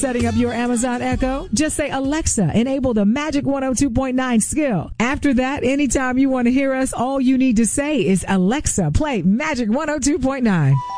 setting up your Amazon Echo? Just say, Alexa, enable the Magic 102.9 skill. After that, anytime you want to hear us, all you need to say is, Alexa, play Magic 102.9.